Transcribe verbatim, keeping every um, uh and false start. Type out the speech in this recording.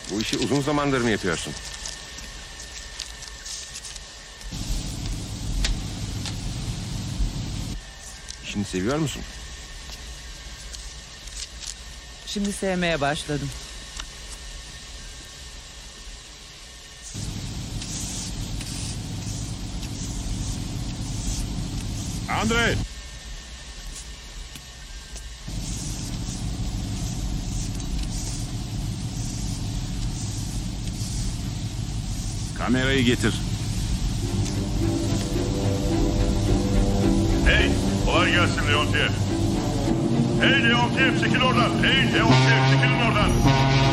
Bu işi uzun zamandır mı yapıyorsun? İşini seviyor musun? Şimdi sevmeye başladım. Andre! Kamerayı getir. Hey, kolay gelsin Leontiev. Hey Leontiev, çekil oradan. Hey Leontiev, çekilin oradan.